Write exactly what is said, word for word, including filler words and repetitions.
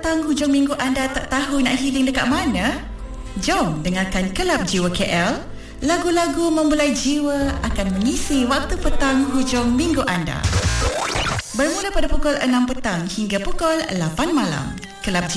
petang hujung minggu anda tak tahu nak healing dekat mana? Jom dengarkan Kelab Jiwa K L. Lagu-lagu membulai jiwa akan mengisi waktu petang hujung minggu anda. Bermula pada pukul enam petang hingga pukul lapan malam. Kelab